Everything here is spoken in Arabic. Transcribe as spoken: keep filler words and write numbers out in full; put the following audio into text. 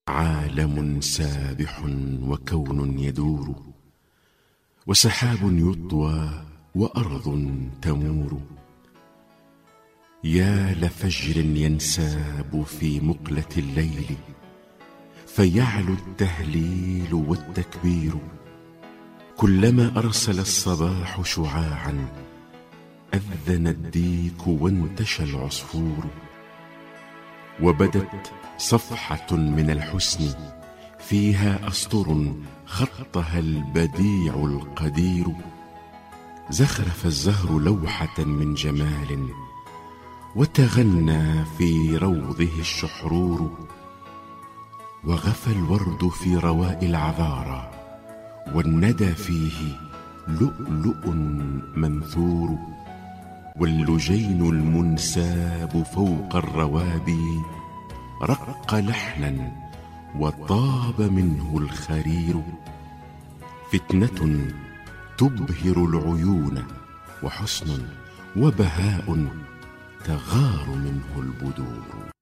عالم سابح وكون يدور، وسحاب يطوى وأرض تمور. يا لفجر ينساب في مقلة الليل، فيعلو التهليل والتكبير. كلما أرسل الصباح شعاعا أذن الديك وانتشى العصفور. وبدت صفحة من الحسن فيها أسطر خطها البديع القدير. زخرف الزهر لوحة من جمال وتغنى في روضه الشحرور. وغفى الورد في رواء العذارى والندى فيه لؤلؤ منثور. واللجين المنساب فوق الروابي رق لحنا وطاب منه الخرير. فتنة تبهر العيون وحسن وبهاء تغار منه البدور.